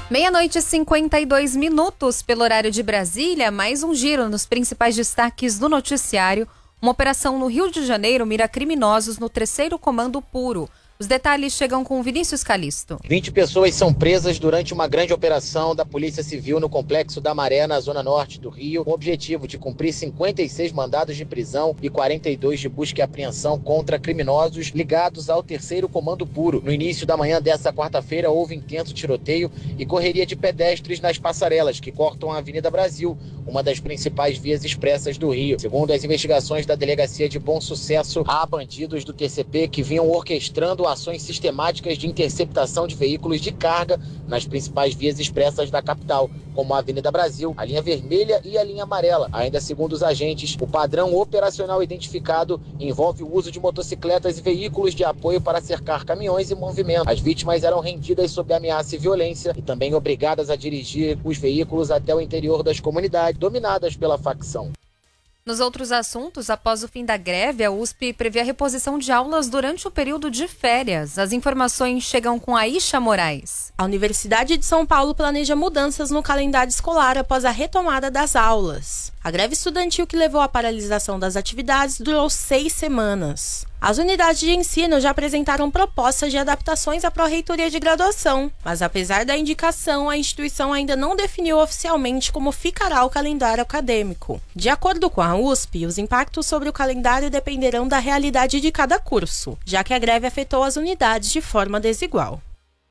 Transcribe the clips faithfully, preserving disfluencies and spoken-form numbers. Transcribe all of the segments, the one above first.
Meia-noite e cinquenta e dois minutos pelo horário de Brasília, mais um giro nos principais destaques do noticiário. Uma operação no Rio de Janeiro mira criminosos no terceiro Comando Puro. Os detalhes chegam com Vinícius Calisto. vinte pessoas são presas durante uma grande operação da Polícia Civil no Complexo da Maré, na zona norte do Rio, com o objetivo de cumprir cinquenta e seis mandados de prisão e quarenta e dois de busca e apreensão contra criminosos ligados ao terceiro Comando Puro. No início da manhã dessa quarta-feira, houve intenso tiroteio e correria de pedestres nas passarelas que cortam a Avenida Brasil, uma das principais vias expressas do Rio. Segundo as investigações da Delegacia de Bom Sucesso, há bandidos do T C P que vinham orquestrando ações sistemáticas de interceptação de veículos de carga nas principais vias expressas da capital, como a Avenida Brasil, a linha vermelha e a linha amarela. Ainda segundo os agentes, o padrão operacional identificado envolve o uso de motocicletas e veículos de apoio para cercar caminhões em movimento. As vítimas eram rendidas sob ameaça e violência e também obrigadas a dirigir os veículos até o interior das comunidades dominadas pela facção. Nos outros assuntos, após o fim da greve, a U S P prevê a reposição de aulas durante o período de férias. As informações chegam com Aisha Moraes. A Universidade de São Paulo planeja mudanças no calendário escolar após a retomada das aulas. A greve estudantil que levou à paralisação das atividades durou seis semanas. As unidades de ensino já apresentaram propostas de adaptações à pró-reitoria de graduação, mas apesar da indicação, a instituição ainda não definiu oficialmente como ficará o calendário acadêmico. De acordo com a U S P, os impactos sobre o calendário dependerão da realidade de cada curso, já que a greve afetou as unidades de forma desigual.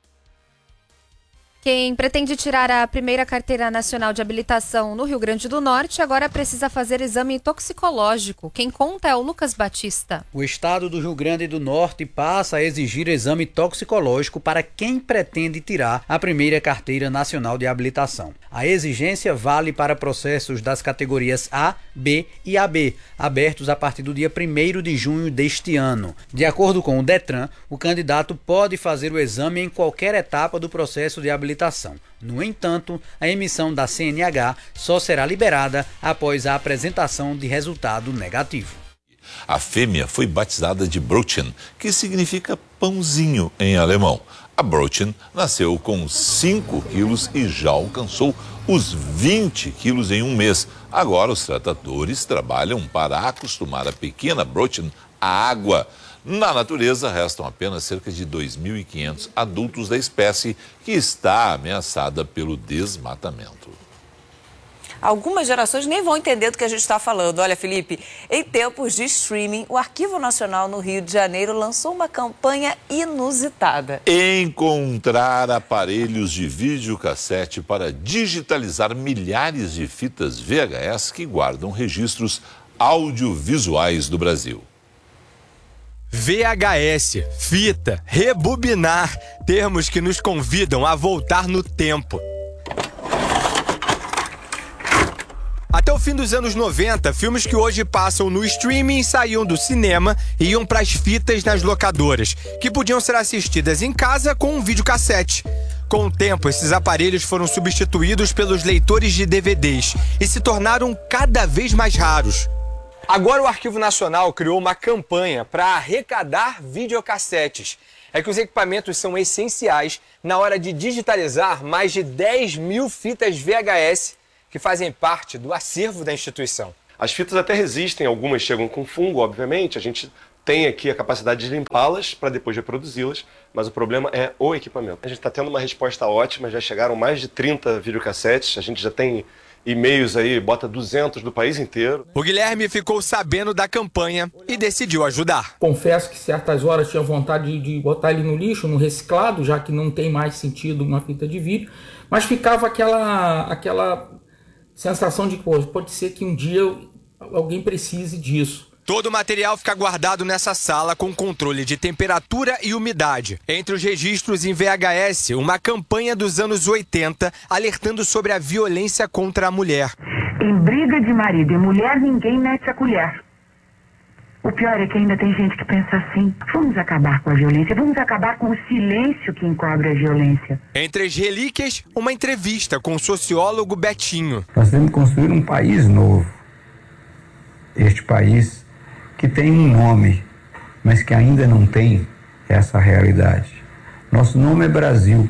Quem pretende tirar a primeira carteira nacional de habilitação no Rio Grande do Norte agora precisa fazer exame toxicológico. Quem conta é o Lucas Batista. O estado do Rio Grande do Norte passa a exigir exame toxicológico para quem pretende tirar a primeira carteira nacional de habilitação. A exigência vale para processos das categorias A, B e A B, abertos a partir do dia primeiro de junho deste ano. De acordo com o Detran, o candidato pode fazer o exame em qualquer etapa do processo de habilitação. No entanto, a emissão da C N H só será liberada após a apresentação de resultado negativo. A fêmea foi batizada de Brötchen, que significa pãozinho em alemão. A Brötchen nasceu com cinco quilos e já alcançou os vinte quilos em um mês. Agora os tratadores trabalham para acostumar a pequena Brötchen à água. Na natureza, restam apenas cerca de dois mil e quinhentos adultos da espécie, que está ameaçada pelo desmatamento. Algumas gerações nem vão entender do que a gente está falando. Olha, Felipe, em tempos de streaming, o Arquivo Nacional no Rio de Janeiro lançou uma campanha inusitada. Encontrar aparelhos de videocassete para digitalizar milhares de fitas V H S que guardam registros audiovisuais do Brasil. V H S, fita, rebobinar, termos que nos convidam a voltar no tempo. Até o fim dos anos noventa, filmes que hoje passam no streaming saíam do cinema e iam para as fitas nas locadoras, que podiam ser assistidas em casa com um videocassete. Com o tempo, esses aparelhos foram substituídos pelos leitores de D V Ds e se tornaram cada vez mais raros. Agora o Arquivo Nacional criou uma campanha para arrecadar videocassetes. É que os equipamentos são essenciais na hora de digitalizar mais de dez mil fitas V H S que fazem parte do acervo da instituição. As fitas até resistem, algumas chegam com fungo, obviamente. A gente tem aqui a capacidade de limpá-las para depois reproduzi-las, mas o problema é o equipamento. A gente está tendo uma resposta ótima, já chegaram mais de trinta videocassetes, a gente já tem e-mails aí, bota duzentos do país inteiro. O Guilherme ficou sabendo da campanha e decidiu ajudar. Confesso que certas horas tinha vontade de, de botar ele no lixo, no reciclado, já que não tem mais sentido uma fita de vídeo, mas ficava aquela, aquela sensação de que pô, pode ser que um dia alguém precise disso. Todo o material fica guardado nessa sala com controle de temperatura e umidade. Entre os registros em V H S, uma campanha dos anos oitenta alertando sobre a violência contra a mulher. Em briga de marido e mulher, ninguém mete a colher. O pior é que ainda tem gente que pensa assim: vamos acabar com a violência, vamos acabar com o silêncio que encobre a violência. Entre as relíquias, uma entrevista com o sociólogo Betinho. Nós temos que construir um país novo. Este país que tem um nome, mas que ainda não tem essa realidade. Nosso nome é Brasil,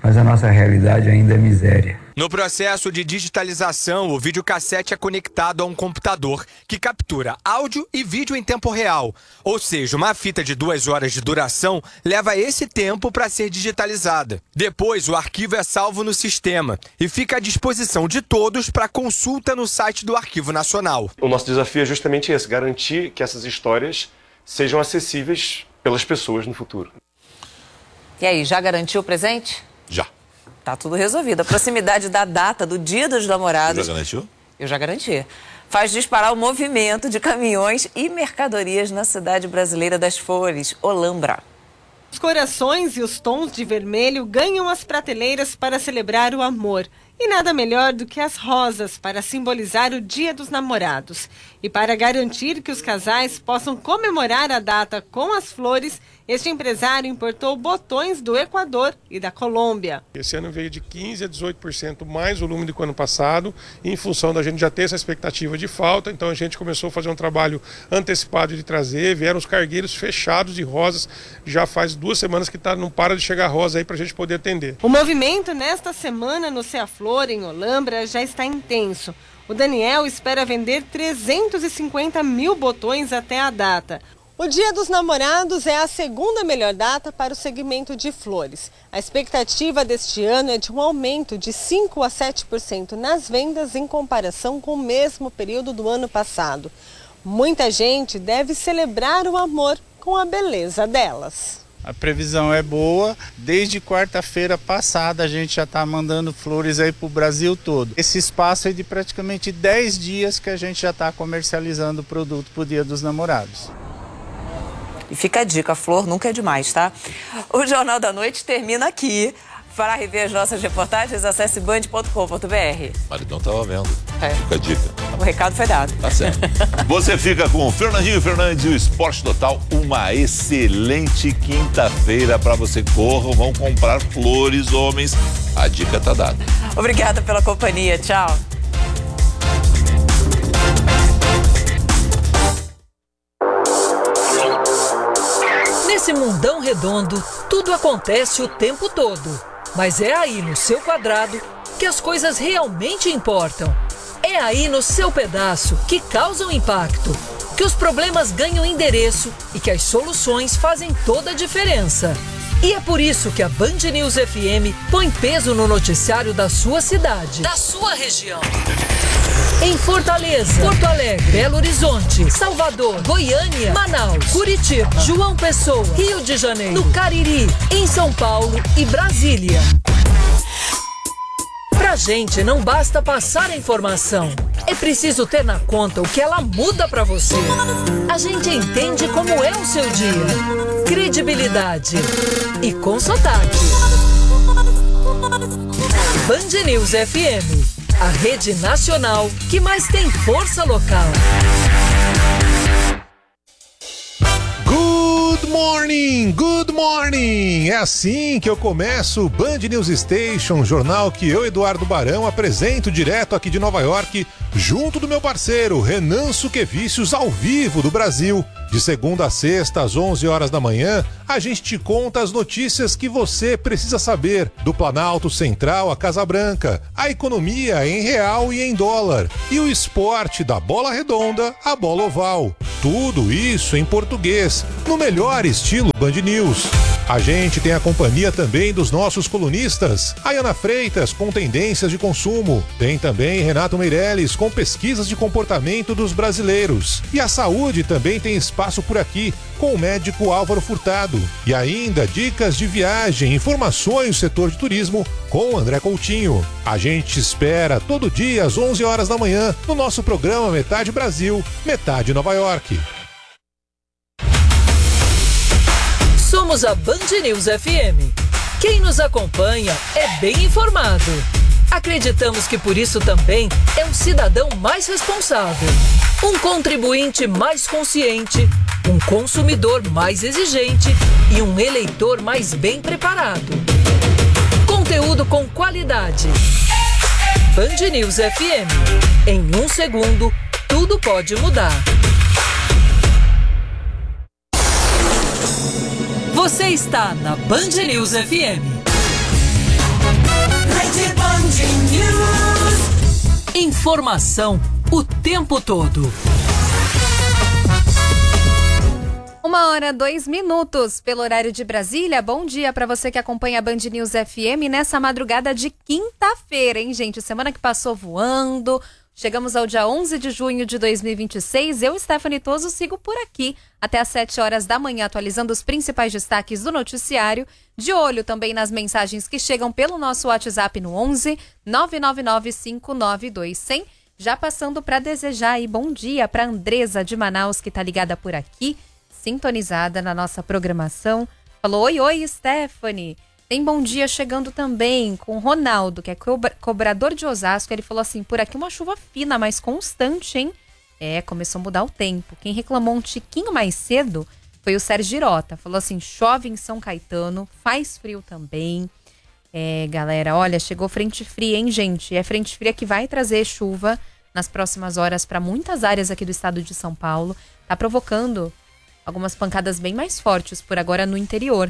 mas a nossa realidade ainda é miséria. No processo de digitalização, o videocassete é conectado a um computador que captura áudio e vídeo em tempo real. Ou seja, uma fita de duas horas de duração leva esse tempo para ser digitalizada. Depois, o arquivo é salvo no sistema e fica à disposição de todos para consulta no site do Arquivo Nacional. O nosso desafio é justamente esse, garantir que essas histórias sejam acessíveis pelas pessoas no futuro. E aí, já garantiu o presente? Já. Tá tudo resolvido. A proximidade da data do Dia dos Namorados... Já garantiu? Eu já garanti. Faz disparar o movimento de caminhões e mercadorias na cidade brasileira das flores, Olambra. Os corações e os tons de vermelho ganham as prateleiras para celebrar o amor. E nada melhor do que as rosas para simbolizar o Dia dos Namorados. E para garantir que os casais possam comemorar a data com as flores, este empresário importou botões do Equador e da Colômbia. Esse ano veio de quinze a dezoito por cento mais volume do que o ano passado, em função da gente já ter essa expectativa de falta, então a gente começou a fazer um trabalho antecipado de trazer, vieram os cargueiros fechados de rosas, já faz duas semanas que tá, não para de chegar rosa aí para a gente poder atender. O movimento nesta semana no Ceaflor, em Olambra, já está intenso. O Daniel espera vender trezentos e cinquenta mil botões até a data. O Dia dos Namorados é a segunda melhor data para o segmento de flores. A expectativa deste ano é de um aumento de cinco a sete por cento nas vendas em comparação com o mesmo período do ano passado. Muita gente deve celebrar o amor com a beleza delas. A previsão é boa, desde quarta-feira passada a gente já está mandando flores aí para o Brasil todo. Esse espaço é de praticamente dez dias que a gente já está comercializando o produto para o Dia dos Namorados. E fica a dica, a flor nunca é demais, tá? O Jornal da Noite termina aqui. Para rever as nossas reportagens, acesse band ponto com ponto br. Maridão tava vendo. É. Fica a dica. O recado foi dado. Tá certo. Você fica com o Fernandinho Fernandes e o Esporte Total. Uma excelente quinta-feira para você. Corram, vão comprar flores, homens. A dica tá dada. Obrigada pela companhia. Tchau. Nesse mundão redondo, tudo acontece o tempo todo. Mas é aí no seu quadrado que as coisas realmente importam. É aí no seu pedaço que causam impacto, que os problemas ganham endereço e que as soluções fazem toda a diferença. E é por isso que a Band News F M põe peso no noticiário da sua cidade, da sua região. Em Fortaleza, Porto Alegre, Belo Horizonte, Salvador, Goiânia, Manaus, Curitiba, João Pessoa, Rio de Janeiro, no Cariri, em São Paulo e Brasília. Pra gente não basta passar a informação, é preciso ter na conta o que ela muda pra você. A gente entende como é o seu dia, credibilidade e com sotaque. Band News F M, a rede nacional que mais tem força local. Good morning, good morning! É assim que eu começo o Band News Station, jornal que eu, Eduardo Barão, apresento direto aqui de Nova York, junto do meu parceiro Renan Suquevicius, ao vivo do Brasil. De segunda a sexta, às onze horas da manhã, a gente te conta as notícias que você precisa saber do Planalto Central à Casa Branca, a economia em real e em dólar, e o esporte da bola redonda à bola oval. Tudo isso em português, no melhor estilo Band News. A gente tem a companhia também dos nossos colunistas, a Ana Freitas com tendências de consumo, tem também Renato Meirelles com pesquisas de comportamento dos brasileiros, e a saúde também tem espaço por aqui, com o médico Álvaro Furtado, e ainda dicas de viagem, informações do setor de turismo com André Coutinho. A gente espera todo dia às onze horas da manhã no nosso programa Metade Brasil, Metade Nova York. Somos a Band News F M. Quem nos acompanha é bem informado. Acreditamos que por isso também é um cidadão mais responsável, um contribuinte mais consciente, um consumidor mais exigente e um eleitor mais bem preparado. Conteúdo com qualidade. Band News F M. Em um segundo, tudo pode mudar. Você está na Band News F M. Informação o tempo todo. Uma hora, dois minutos pelo horário de Brasília. Bom dia para você que acompanha a Band News F M nessa madrugada de quinta-feira, hein, gente? Semana que passou voando. Chegamos ao dia onze de junho de dois mil e vinte e seis. Eu, Stephanie Toso, sigo por aqui até às sete horas da manhã, atualizando os principais destaques do noticiário. De olho também nas mensagens que chegam pelo nosso WhatsApp no onze nove nove nove cinco nove dois zero zero. Já passando para desejar aí bom dia para Andresa de Manaus, que tá ligada por aqui, sintonizada na nossa programação. Falou, oi, oi, Stephanie. Tem bom dia chegando também com o Ronaldo, que é cobra- cobrador de Osasco. Ele falou assim, por aqui uma chuva fina, mas constante, hein? É, começou a mudar o tempo. Quem reclamou um tiquinho mais cedo foi o Sérgio Girota. Falou assim, chove em São Caetano, faz frio também. É, galera, olha, chegou frente fria, hein, gente? É frente fria que vai trazer chuva nas próximas horas para muitas áreas aqui do estado de São Paulo. Tá provocando algumas pancadas bem mais fortes por agora no interior.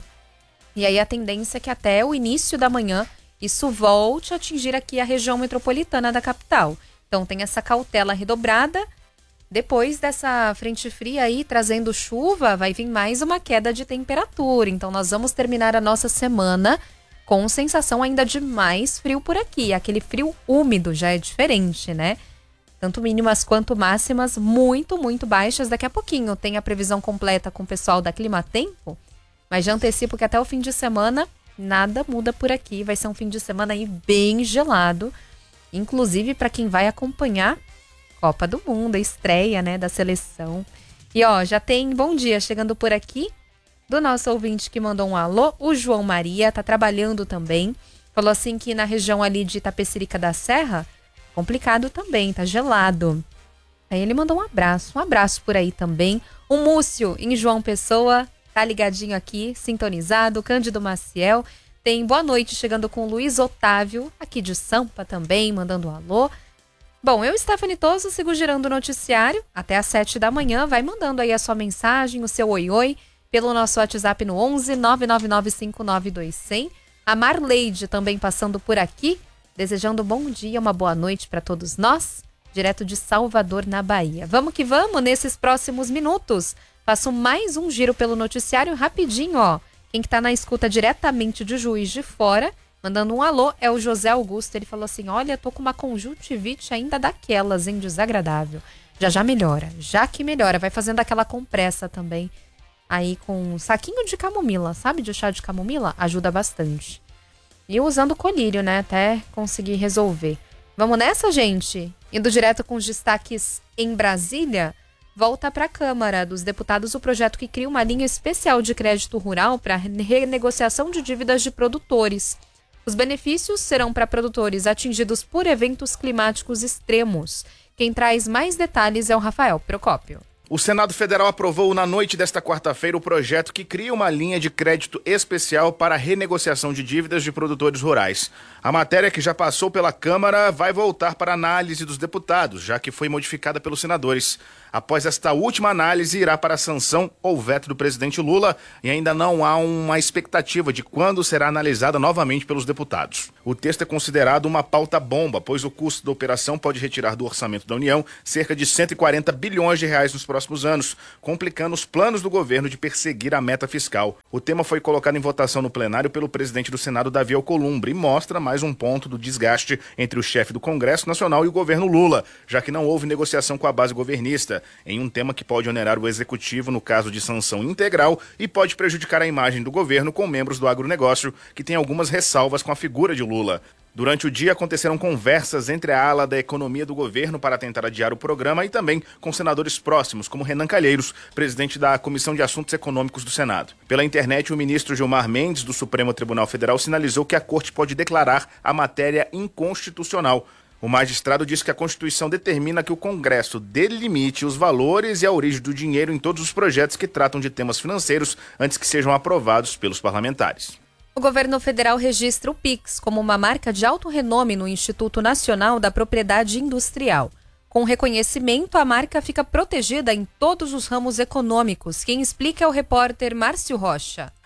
E aí a tendência é que até o início da manhã isso volte a atingir aqui a região metropolitana da capital. Então tem essa cautela redobrada. Depois dessa frente fria aí trazendo chuva, vai vir mais uma queda de temperatura. Então nós vamos terminar a nossa semana com sensação ainda de mais frio por aqui. Aquele frio úmido já é diferente, né? Tanto mínimas quanto máximas muito, muito baixas. Daqui a pouquinho tem a previsão completa com o pessoal da Climatempo. Mas já antecipo que até o fim de semana nada muda por aqui. Vai ser um fim de semana aí bem gelado. Inclusive para quem vai acompanhar Copa do Mundo, a estreia, né, da seleção. E ó, já tem bom dia chegando por aqui do nosso ouvinte que mandou um alô. O João Maria tá trabalhando também. Falou assim que na região ali de Itapecerica da Serra, complicado também, tá gelado. Aí ele mandou um abraço, um abraço por aí também. O Múcio em João Pessoa tá ligadinho aqui, sintonizado. Cândido Maciel tem boa noite chegando com o Luiz Otávio, aqui de Sampa também, mandando um alô. Bom, eu, Stephanie Toso, sigo girando o noticiário até às sete da manhã. Vai mandando aí a sua mensagem, o seu oi-oi, pelo nosso WhatsApp no onze nove nove nove cinco nove dois zero zero. A Marleide também passando por aqui, desejando um bom dia, uma boa noite para todos nós, direto de Salvador, na Bahia. Vamos que vamos, nesses próximos minutos. Faço mais um giro pelo noticiário rapidinho, ó. Quem que tá na escuta diretamente de Juiz de Fora, mandando um alô, é o José Augusto. Ele falou assim, olha, tô com uma conjuntivite ainda daquelas, hein, desagradável. Já já melhora, já que melhora. Vai fazendo aquela compressa também, aí com um saquinho de camomila, sabe, de chá de camomila? Ajuda bastante. E usando colírio, né, até conseguir resolver. Vamos nessa, gente? Indo direto com os destaques em Brasília, volta para a Câmara dos Deputados o projeto que cria uma linha especial de crédito rural para renegociação de dívidas de produtores. Os benefícios serão para produtores atingidos por eventos climáticos extremos. Quem traz mais detalhes é o Rafael Procópio. O Senado Federal aprovou na noite desta quarta-feira o projeto que cria uma linha de crédito especial para a renegociação de dívidas de produtores rurais. A matéria, que já passou pela Câmara, vai voltar para análise dos deputados, já que foi modificada pelos senadores. Após esta última análise, irá para a sanção ou veto do presidente Lula e ainda não há uma expectativa de quando será analisada novamente pelos deputados. O texto é considerado uma pauta-bomba, pois o custo da operação pode retirar do orçamento da União cerca de cento e quarenta bilhões de reais nos próximos anos, complicando os planos do governo de perseguir a meta fiscal. O tema foi colocado em votação no plenário pelo presidente do Senado, Davi Alcolumbre, e mostra mais um ponto do desgaste entre o chefe do Congresso Nacional e o governo Lula, já que não houve negociação com a base governista, em um tema que pode onerar o executivo no caso de sanção integral e pode prejudicar a imagem do governo com membros do agronegócio, que tem algumas ressalvas com a figura de Lula. Durante o dia aconteceram conversas entre a ala da economia do governo para tentar adiar o programa e também com senadores próximos, como Renan Calheiros, presidente da Comissão de Assuntos Econômicos do Senado. Pela internet, o ministro Gilmar Mendes, do Supremo Tribunal Federal, sinalizou que a Corte pode declarar a matéria inconstitucional. O magistrado disse que a Constituição determina que o Congresso delimite os valores e a origem do dinheiro em todos os projetos que tratam de temas financeiros antes que sejam aprovados pelos parlamentares. O governo federal registra o Pix como uma marca de alto renome no Instituto Nacional da Propriedade Industrial. Com o reconhecimento, a marca fica protegida em todos os ramos econômicos. Quem explica é o repórter Márcio Rocha.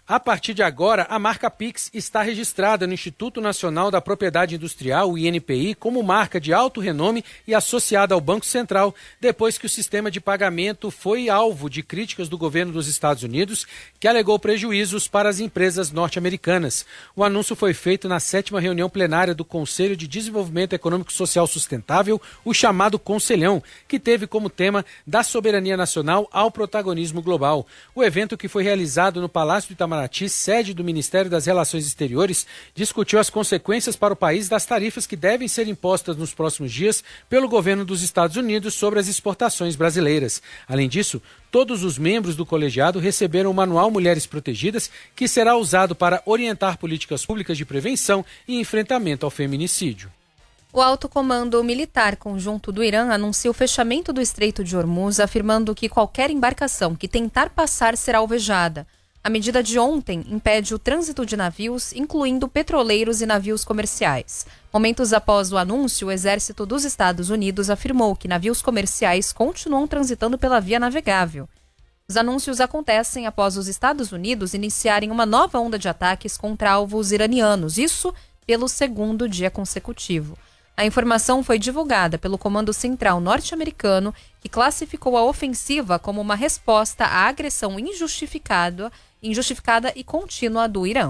A partir de agora, a marca Pix está registrada no Instituto Nacional da Propriedade Industrial, o I N P I, como marca de alto renome e associada ao Banco Central, depois que o sistema de pagamento foi alvo de críticas do governo dos Estados Unidos, que alegou prejuízos para as empresas norte-americanas. O anúncio foi feito na sétima reunião plenária do Conselho de Desenvolvimento Econômico e Social Sustentável, o chamado Conselhão, que teve como tema da soberania nacional ao protagonismo global. O evento, que foi realizado no Palácio do Itamaraty, sede do Ministério das Relações Exteriores, discutiu as consequências para o país das tarifas que devem ser impostas nos próximos dias pelo governo dos Estados Unidos sobre as exportações brasileiras. Além disso, todos os membros do colegiado receberam o Manual Mulheres Protegidas, que será usado para orientar políticas públicas de prevenção e enfrentamento ao feminicídio. O Alto Comando Militar Conjunto do Irã anuncia o fechamento do Estreito de Hormuz, afirmando que qualquer embarcação que tentar passar será alvejada. A medida de ontem impede o trânsito de navios, incluindo petroleiros e navios comerciais. Momentos após o anúncio, o Exército dos Estados Unidos afirmou que navios comerciais continuam transitando pela via navegável. Os anúncios acontecem após os Estados Unidos iniciarem uma nova onda de ataques contra alvos iranianos, isso pelo segundo dia consecutivo. A informação foi divulgada pelo Comando Central norte-americano, que classificou a ofensiva como uma resposta à agressão injustificada, injustificada e contínua do Irã.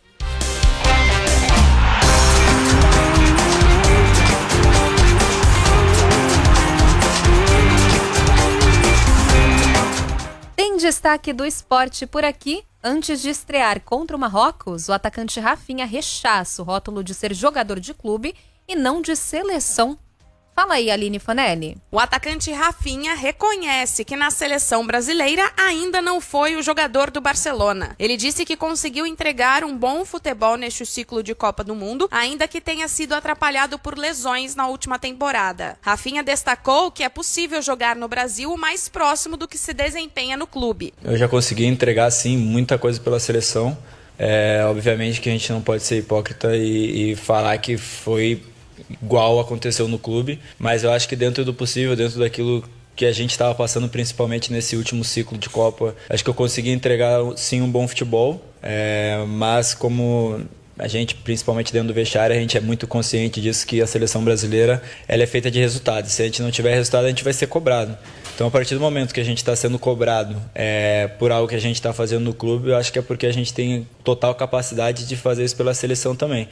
Tem destaque do esporte por aqui. Antes de estrear contra o Marrocos, o atacante Rafinha rechaça o rótulo de ser jogador de clube e não de seleção. Fala aí, Aline Fanelli. O atacante Rafinha reconhece que na seleção brasileira ainda não foi o jogador do Barcelona. Ele disse que conseguiu entregar um bom futebol neste ciclo de Copa do Mundo, ainda que tenha sido atrapalhado por lesões na última temporada. Rafinha destacou que é possível jogar no Brasil o mais próximo do que se desempenha no clube. Eu já consegui entregar, sim, muita coisa pela seleção. É, obviamente que a gente não pode ser hipócrita e, e falar que foi igual aconteceu no clube, mas eu acho que dentro do possível, dentro daquilo que a gente estava passando, principalmente nesse último ciclo de Copa, acho que eu consegui entregar sim um bom futebol, é, mas como a gente, principalmente dentro do vestiário, a gente é muito consciente disso, que a seleção brasileira ela é feita de resultados. Se a gente não tiver resultado, a gente vai ser cobrado. Então, a partir do momento que a gente está sendo cobrado é, por algo que a gente está fazendo no clube, eu acho que é porque a gente tem total capacidade de fazer isso pela seleção também.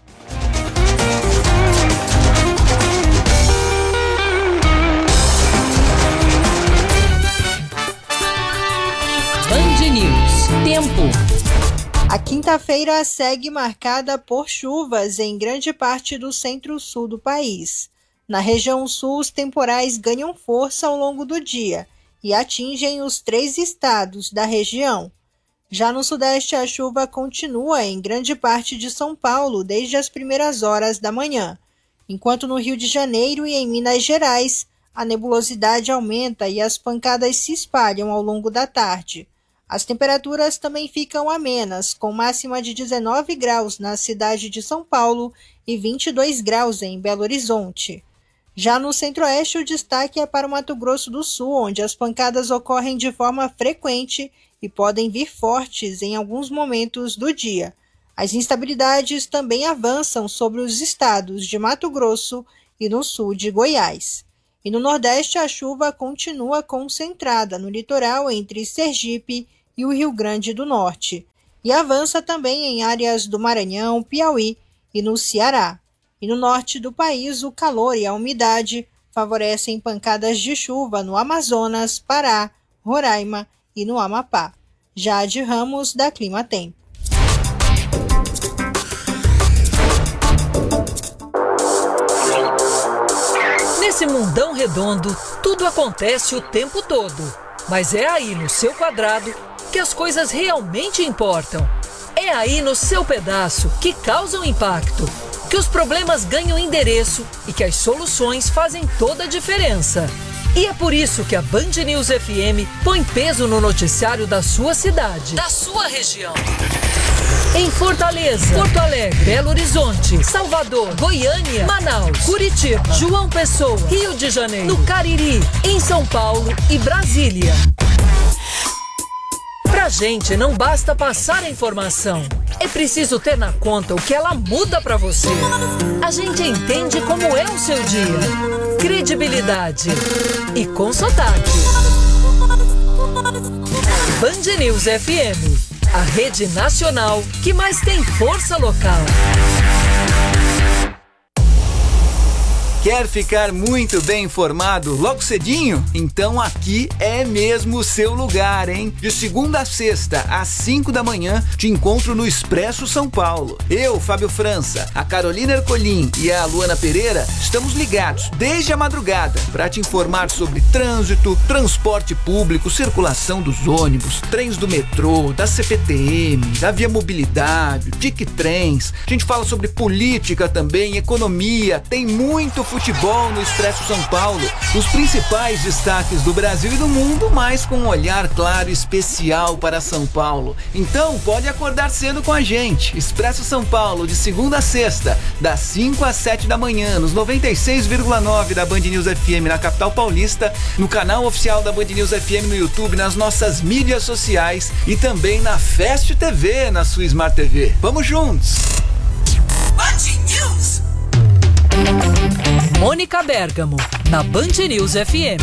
Tempo. A quinta-feira segue marcada por chuvas em grande parte do centro-sul do país. Na região sul, os temporais ganham força ao longo do dia e atingem os três estados da região. Já no sudeste, a chuva continua em grande parte de São Paulo desde as primeiras horas da manhã, enquanto no Rio de Janeiro e em Minas Gerais, a nebulosidade aumenta e as pancadas se espalham ao longo da tarde. As temperaturas também ficam amenas, com máxima de dezenove graus na cidade de São Paulo e vinte e dois graus em Belo Horizonte. Já no centro-oeste, o destaque é para o Mato Grosso do Sul, onde as pancadas ocorrem de forma frequente e podem vir fortes em alguns momentos do dia. As instabilidades também avançam sobre os estados de Mato Grosso e no sul de Goiás. E no Nordeste, a chuva continua concentrada no litoral entre Sergipe e o Rio Grande do Norte, e avança também em áreas do Maranhão, Piauí e no Ceará. E no norte do país, o calor e a umidade favorecem pancadas de chuva no Amazonas, Pará, Roraima e no Amapá. Jade Ramos, da Climatempo. Nesse mundão redondo, tudo acontece o tempo todo. Mas é aí no seu quadrado que as coisas realmente importam. É aí no seu pedaço que causam impacto, que os problemas ganham endereço e que as soluções fazem toda a diferença. E é por isso que a Band News F M põe peso no noticiário da sua cidade, da sua região. Em Fortaleza, Porto Alegre, Belo Horizonte, Salvador, Goiânia, Manaus, Curitiba, João Pessoa, Rio de Janeiro, no Cariri, em São Paulo e Brasília. Pra gente não basta passar a informação. É preciso ter na conta o que ela muda pra você. A gente entende como é o seu dia. Credibilidade. E com sotaque. Band News F M. A rede nacional que mais tem força local. Quer ficar muito bem informado logo cedinho? Então aqui é mesmo o seu lugar, hein? De segunda a sexta, às cinco da manhã, te encontro no Expresso São Paulo. Eu, Fábio França, a Carolina Ercolim e a Luana Pereira estamos ligados desde a madrugada para te informar sobre trânsito, transporte público, circulação dos ônibus, trens do metrô, da C P T M, da Via Mobilidade, Tic Trens. A gente fala sobre política também, economia, tem muito futebol no Expresso São Paulo, os principais destaques do Brasil e do mundo, mas com um olhar claro e especial para São Paulo. Então pode acordar cedo com a gente. Expresso São Paulo, de segunda a sexta, das cinco às sete da manhã, nos noventa e seis vírgula nove da Band News F M na capital paulista, no canal oficial da Band News F M no YouTube, nas nossas mídias sociais e também na Fast T V, na sua Smart T V. Vamos juntos! Band News. Mônica Bergamo, na Band News F M.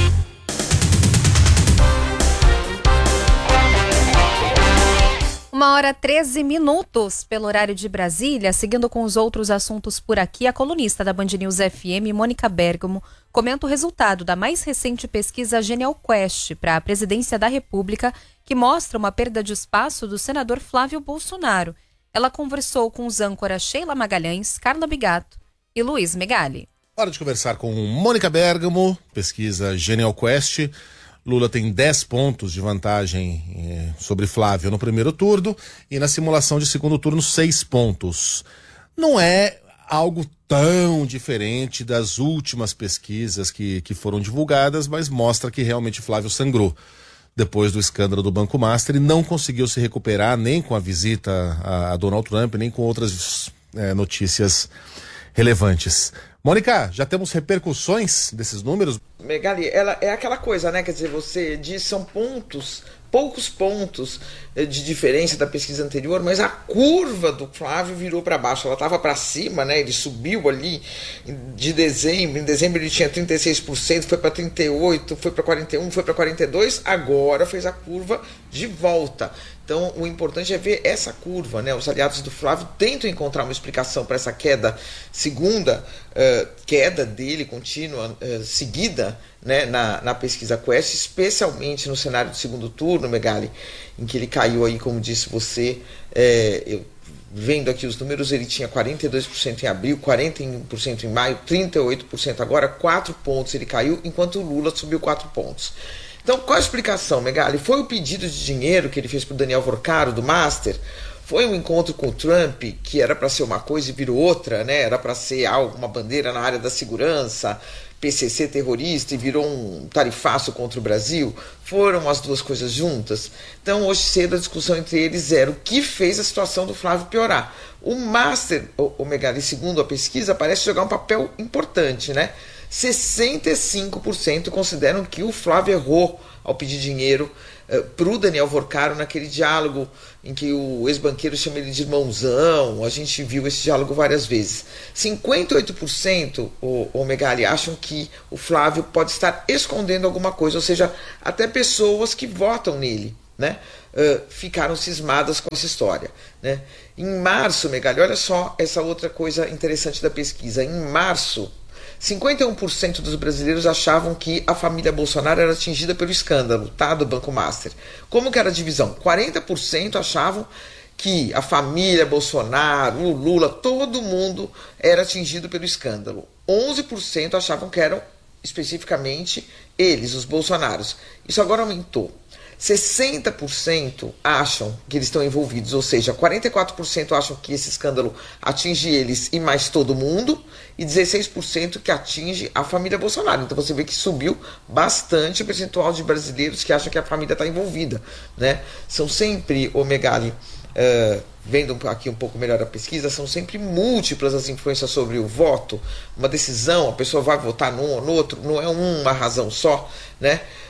Uma hora treze minutos pelo horário de Brasília. Seguindo com os outros assuntos por aqui, a colunista da Band News F M, Mônica Bergamo, comenta o resultado da mais recente pesquisa Genial Quest para a presidência da República, que mostra uma perda de espaço do senador Flávio Bolsonaro. Ela conversou com os âncoras Sheila Magalhães, Carla Bigato e Luiz Megali. Hora de conversar com Mônica Bergamo, pesquisa Genial Quest. Lula tem dez pontos de vantagem eh, sobre Flávio no primeiro turno e na simulação de segundo turno seis pontos. Não é algo tão diferente das últimas pesquisas que, que foram divulgadas, mas mostra que realmente Flávio sangrou depois do escândalo do Banco Master e não conseguiu se recuperar nem com a visita a, a Donald Trump, nem com outras eh, notícias relevantes. Mônica, já temos repercussões desses números? Megali, ela é aquela coisa, né? Quer dizer, você diz são pontos, poucos pontos de diferença da pesquisa anterior, mas a curva do Flávio virou para baixo. Ela estava para cima, né? Ele subiu ali de dezembro. Em dezembro ele tinha trinta e seis por cento, foi para trinta e oito por cento, foi para quarenta e um por cento, foi para quarenta e dois por cento, agora fez a curva de volta. Então, o importante é ver essa curva, né? Os aliados do Flávio tentam encontrar uma explicação para essa queda, segunda uh, queda dele contínua, uh, seguida, né, na, na pesquisa Quest, especialmente no cenário do segundo turno, Megali, em que ele caiu aí, como disse você, é, eu, vendo aqui os números, ele tinha quarenta e dois por cento em abril, quarenta e um por cento em maio, trinta e oito por cento agora, quatro pontos ele caiu, enquanto o Lula subiu quatro pontos. Então, qual a explicação, Megali? Foi o pedido de dinheiro que ele fez para o Daniel Vorcaro, do Master? Foi um encontro com o Trump, que era para ser uma coisa e virou outra, né? Era para ser algo, uma bandeira na área da segurança, P C C terrorista, e virou um tarifaço contra o Brasil? Foram as duas coisas juntas? Então, hoje cedo, a discussão entre eles era o que fez a situação do Flávio piorar. O Master, o, o Megali, segundo a pesquisa, parece jogar um papel importante, né? sessenta e cinco por cento consideram que o Flávio errou ao pedir dinheiro uh, para o Daniel Vorcaro naquele diálogo em que o ex-banqueiro chama ele de irmãozão. A gente viu esse diálogo várias vezes. cinquenta e oito por cento, o, o Megali, acham que o Flávio pode estar escondendo alguma coisa, ou seja, até pessoas que votam nele, né, uh, ficaram cismadas com essa história, né? Em março, Megali, olha só essa outra coisa interessante da pesquisa. Em março, cinquenta e um por cento dos brasileiros achavam que a família Bolsonaro era atingida pelo escândalo, tá, do Banco Master. Como que era a divisão? quarenta por cento achavam que a família Bolsonaro, o Lula, todo mundo era atingido pelo escândalo. onze por cento achavam que eram especificamente eles, os Bolsonaros. Isso agora aumentou. sessenta por cento acham que eles estão envolvidos, ou seja, quarenta e quatro por cento acham que esse escândalo atinge eles e mais todo mundo, e dezesseis por cento que atinge a família Bolsonaro. Então você vê que subiu bastante o percentual de brasileiros que acham que a família está envolvida, né? São sempre, ô Megali, uh, vendo aqui um pouco melhor a pesquisa, são sempre múltiplas as influências sobre o voto. Uma decisão, a pessoa vai votar num ou no outro, não é uma razão só, né?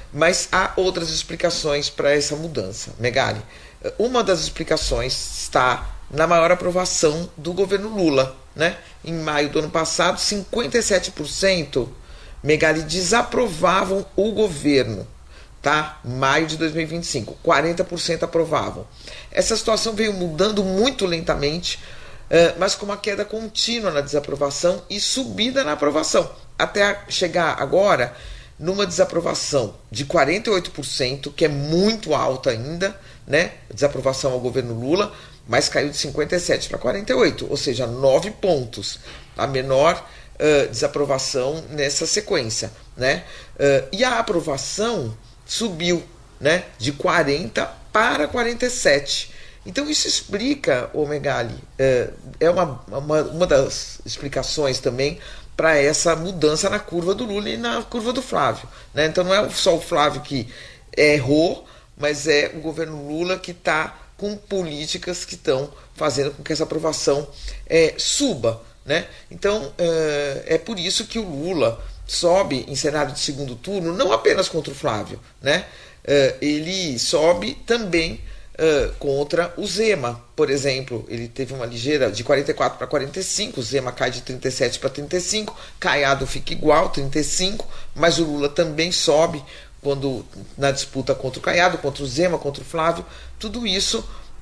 Mas há outras explicações para essa mudança. Megali, uma das explicações está na maior aprovação do governo Lula, né? Em maio do ano passado, cinquenta e sete por cento, Megali, desaprovavam o governo, tá? Maio de dois mil e vinte e cinco, quarenta por cento aprovavam. Essa situação veio mudando muito lentamente, mas com uma queda contínua na desaprovação e subida na aprovação, até chegar agora numa desaprovação de quarenta e oito por cento, que é muito alta ainda, né? Desaprovação ao governo Lula, mas caiu de cinquenta e sete para quarenta e oito, ou seja, nove pontos, a menor uh, desaprovação nessa sequência, né? Uh, e a aprovação subiu, né? De quarenta para quarenta e sete. Então isso explica, ô Megali, uh, é uma, uma, uma das explicações também para essa mudança na curva do Lula e na curva do Flávio, né? Então não é só o Flávio que errou, mas é o governo Lula que está com políticas que estão fazendo com que essa aprovação é, suba, né? Então é, é por isso que o Lula sobe em cenário de segundo turno, não apenas contra o Flávio, né? É, ele sobe também Uh, contra o Zema, por exemplo. Ele teve uma ligeira de quarenta e quatro para quarenta e cinco, o Zema cai de trinta e sete para trinta e cinco, Caiado fica igual, trinta e cinco, mas o Lula também sobe quando na disputa contra o Caiado, contra o Zema, contra o Flávio, tudo isso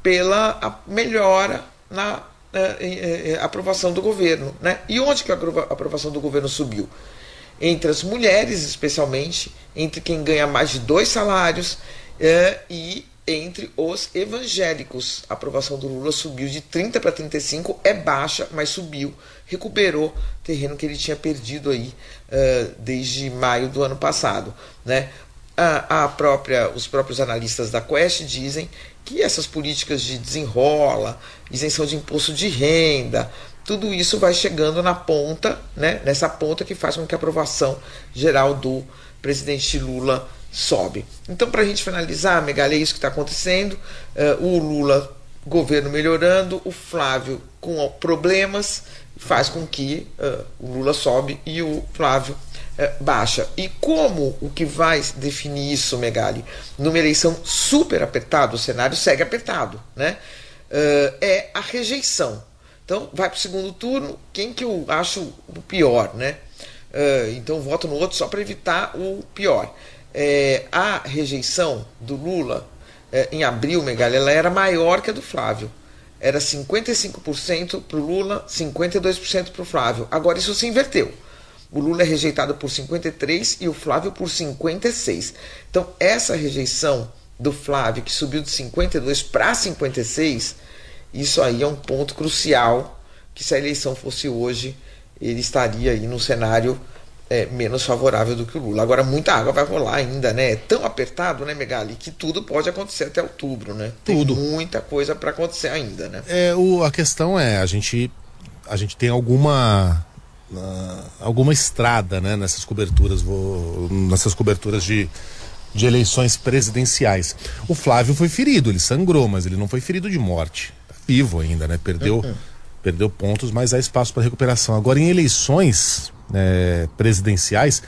pela melhora na uh, uh, uh, aprovação do governo, né? E onde que a aprovação do governo subiu? Entre as mulheres, especialmente, entre quem ganha mais de dois salários uh, e entre os evangélicos. A aprovação do Lula subiu de trinta para trinta e cinco, é baixa, mas subiu, recuperou terreno que ele tinha perdido aí uh, desde maio do ano passado, né? A, a própria, os próprios analistas da Quest dizem que essas políticas de desenrola, isenção de imposto de renda, tudo isso vai chegando na ponta, né? Nessa ponta que faz com que a aprovação geral do presidente Lula sobe. Então, para a gente finalizar, Megali, é isso que está acontecendo. Uh, o Lula, governo melhorando, o Flávio com problemas, faz com que uh, o Lula sobe e o Flávio uh, baixa. E como o que vai definir isso, Megali, numa eleição super apertada, o cenário segue apertado, né? Uh, é a rejeição. Então, vai para o segundo turno, quem que eu acho o pior, né? Uh, então, voto no outro só para evitar o pior. É, a rejeição do Lula é, em abril, Megali, ela era maior que a do Flávio. Era cinquenta e cinco por cento para o Lula, cinquenta e dois por cento para o Flávio. Agora isso se inverteu. O Lula é rejeitado por cinquenta e três por cento e o Flávio por cinquenta e seis por cento. Então essa rejeição do Flávio, que subiu de cinquenta e dois por cento para cinquenta e seis por cento, isso aí é um ponto crucial, que se a eleição fosse hoje, ele estaria aí num cenário É, menos favorável do que o Lula. Agora muita água vai rolar ainda, né? É tão apertado, né, Megali, que tudo pode acontecer até outubro, né? Tudo. Tem muita coisa para acontecer ainda, né? É, o, a questão é, a gente, a gente tem alguma uh, alguma estrada, né, nessas coberturas, vou, nessas coberturas de, de eleições presidenciais. O Flávio foi ferido, ele sangrou, mas ele não foi ferido de morte. Tá vivo ainda, né? Perdeu, uhum. perdeu pontos, mas há espaço para recuperação. Agora, em eleições É, presidenciais,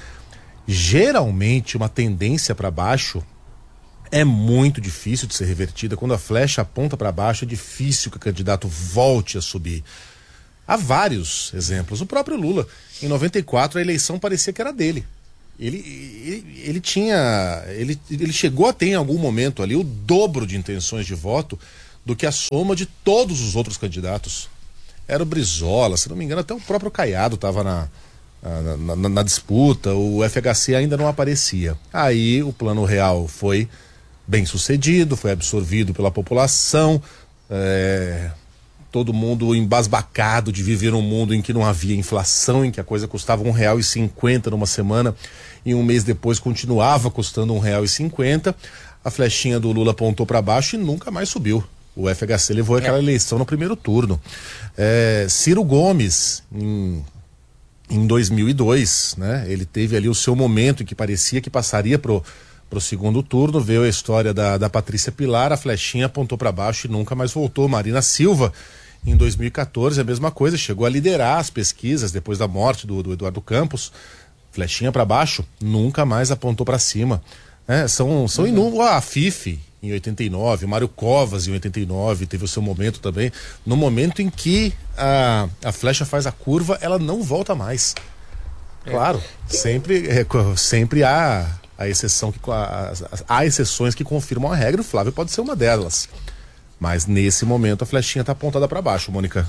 geralmente uma tendência para baixo é muito difícil de ser revertida. Quando a flecha aponta para baixo, é difícil que o candidato volte a subir. Há vários exemplos. O próprio Lula, em noventa e quatro, a eleição parecia que era dele. Ele, ele, ele tinha. Ele, ele chegou a ter em algum momento ali o dobro de intenções de voto do que a soma de todos os outros candidatos. Era o Brizola, se não me engano, até o próprio Caiado estava na. Na, na, na disputa, o F H C ainda não aparecia. Aí o Plano Real foi bem sucedido, foi absorvido pela população, é, todo mundo embasbacado de viver num mundo em que não havia inflação, em que a coisa custava um real e cinquenta numa semana e um mês depois continuava custando um real e cinquenta. A flechinha do Lula apontou para baixo e nunca mais subiu. O F H C levou aquela eleição no primeiro turno. É, Ciro Gomes, em Em dois mil e dois, né? Ele teve ali o seu momento em que parecia que passaria pro, pro segundo turno. Veio a história da, da Patrícia Pilar, a flechinha apontou para baixo e nunca mais voltou. Marina Silva, em dois mil e quatorze, a mesma coisa, chegou a liderar as pesquisas depois da morte do, do Eduardo Campos. Flechinha para baixo, nunca mais apontou para cima. É, são são uhum. inúmeros. Ah, a Fife em oitenta e nove, o Mário Covas em oitenta e nove, teve o seu momento também. No momento em que a, a flecha faz a curva, ela não volta mais. É. Claro, sempre, é, sempre há a exceção, que, há, há exceções que confirmam a regra, o Flávio pode ser uma delas. Mas nesse momento a flechinha está apontada para baixo, Mônica.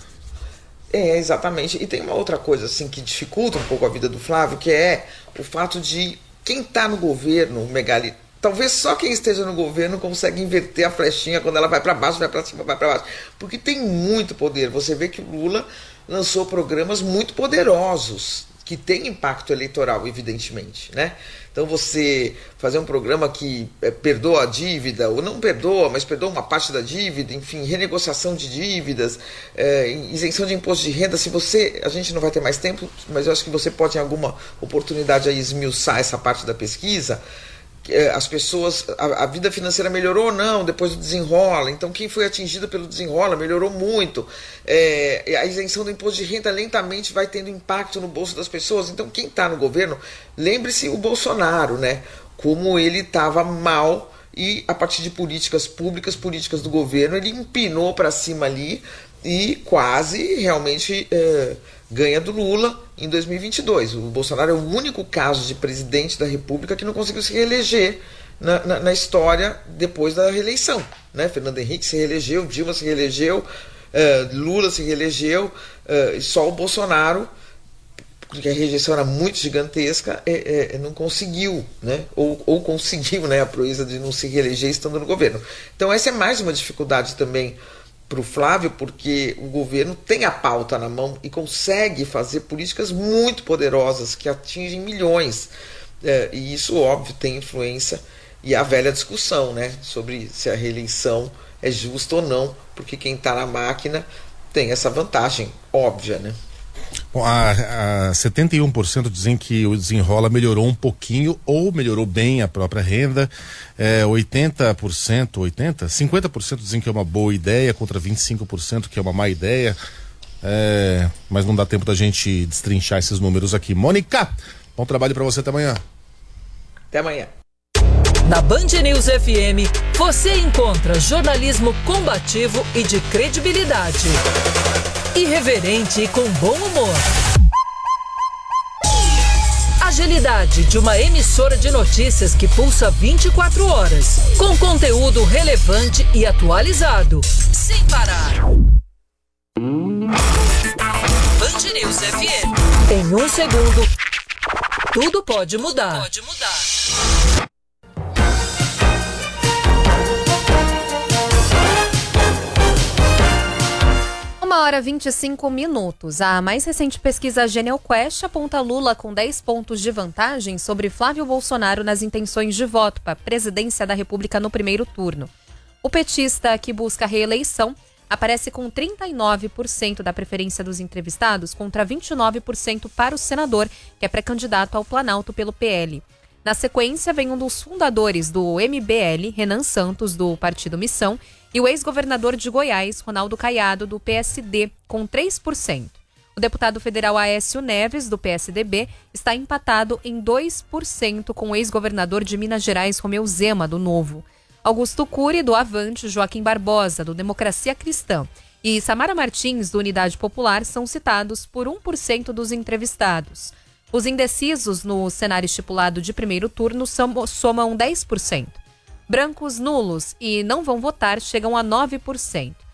É, exatamente. E tem uma outra coisa assim que dificulta um pouco a vida do Flávio, que é o fato de quem está no governo, Megali, talvez só quem esteja no governo consegue inverter a flechinha quando ela vai para baixo, vai para cima, vai para baixo. Porque tem muito poder. Você vê que o Lula lançou programas muito poderosos, que têm impacto eleitoral, evidentemente, né? Então você fazer um programa que é, perdoa a dívida, ou não perdoa, mas perdoa uma parte da dívida, enfim, renegociação de dívidas, é, isenção de imposto de renda, se você, a gente não vai ter mais tempo, mas eu acho que você pode em alguma oportunidade aí esmiuçar essa parte da pesquisa. As pessoas, a, a vida financeira melhorou ou não depois do Desenrola, então quem foi atingido pelo Desenrola melhorou muito, é, a isenção do imposto de renda lentamente vai tendo impacto no bolso das pessoas, então quem está no governo, lembre-se o Bolsonaro, né, como ele estava mal e a partir de políticas públicas, políticas do governo, ele empinou para cima ali e quase realmente é, ganha do Lula em dois mil e vinte e dois. O Bolsonaro é o único caso de presidente da República que não conseguiu se reeleger na, na, na história depois da reeleição, né? Fernando Henrique se reelegeu, Dilma se reelegeu, uh, Lula se reelegeu, uh, e só o Bolsonaro, porque a rejeição era muito gigantesca, é, é, não conseguiu, né? Ou, ou conseguiu, né? A proeza de não se reeleger estando no governo. Então essa é mais uma dificuldade também para o Flávio, porque o governo tem a pauta na mão e consegue fazer políticas muito poderosas que atingem milhões. É, e isso, óbvio, tem influência. E a velha discussão, né, sobre se a reeleição é justa ou não, porque quem está na máquina tem essa vantagem óbvia, né? Bom, a, a setenta e um por cento dizem que o Desenrola melhorou um pouquinho ou melhorou bem a própria renda. É, oitenta por cento, oitenta por cento, cinquenta por cento dizem que é uma boa ideia contra vinte e cinco por cento que é uma má ideia. É, mas não dá tempo da gente destrinchar esses números aqui. Mônica, bom trabalho para você, até amanhã. Até amanhã. Na Band News F M, você encontra jornalismo combativo e de credibilidade. Irreverente e com bom humor. Agilidade de uma emissora de notícias que pulsa vinte e quatro horas, com conteúdo relevante e atualizado, sem parar. Band News F M. Em um segundo, tudo pode mudar. Pode mudar. Uma hora e vinte e cinco minutos. A mais recente pesquisa Genial Quest aponta Lula com dez pontos de vantagem sobre Flávio Bolsonaro nas intenções de voto para a presidência da República no primeiro turno. O petista, que busca a reeleição, aparece com trinta e nove por cento da preferência dos entrevistados contra vinte e nove por cento para o senador, que é pré-candidato ao Planalto pelo P L. Na sequência, vem um dos fundadores do M B L, Renan Santos, do Partido Missão, e o ex-governador de Goiás, Ronaldo Caiado, do P S D, com três por cento. O deputado federal Aécio Neves, do P S D B, está empatado em dois por cento com o ex-governador de Minas Gerais, Romeu Zema, do Novo. Augusto Cury, do Avante, Joaquim Barbosa, do Democracia Cristã, e Samara Martins, do Unidade Popular, são citados por um por cento dos entrevistados. Os indecisos no cenário estipulado de primeiro turno somam dez por cento. Brancos nulos e não vão votar chegam a nove por cento.